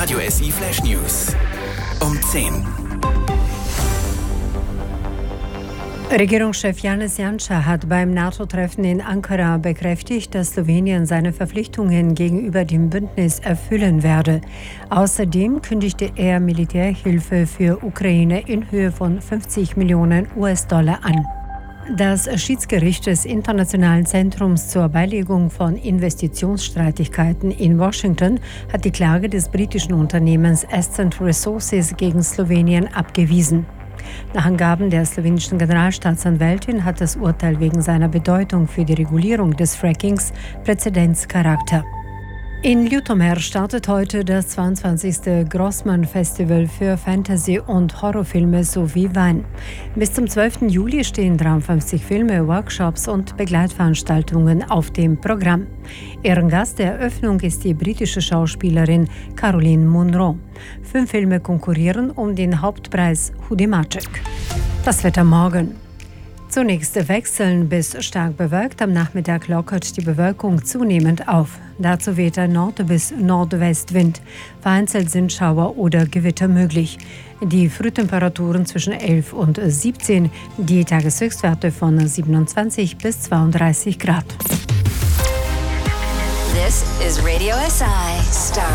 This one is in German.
Radio SI Flash News um 10. Regierungschef Janez Janša hat beim NATO-Treffen in Ankara bekräftigt, dass Slowenien seine Verpflichtungen gegenüber dem Bündnis erfüllen werde. Außerdem kündigte er Militärhilfe für Ukraine in Höhe von 50 Millionen US-Dollar an. Das Schiedsgericht des Internationalen Zentrums zur Beilegung von Investitionsstreitigkeiten in Washington hat die Klage des britischen Unternehmens Ascent Resources gegen Slowenien abgewiesen. Nach Angaben der slowenischen Generalstaatsanwältin hat das Urteil wegen seiner Bedeutung für die Regulierung des Frackings Präzedenzcharakter. In Ljutomer startet heute das 22. Grossman-Festival für Fantasy- und Horrorfilme sowie Wein. Bis zum 12. Juli stehen 53 Filme, Workshops und Begleitveranstaltungen auf dem Programm. Ehrengast der Eröffnung ist die britische Schauspielerin Caroline Munro. 5 Filme konkurrieren um den Hauptpreis Who Magic. Das Wetter morgen. Zunächst wechselnd bis stark bewölkt. Am Nachmittag lockert die Bewölkung zunehmend auf. Dazu weht ein Nord- bis Nordwestwind. Vereinzelt sind Schauer oder Gewitter möglich. Die Frühtemperaturen zwischen 11 und 17, die Tageshöchstwerte von 27 bis 32 Grad. This is Radio SI.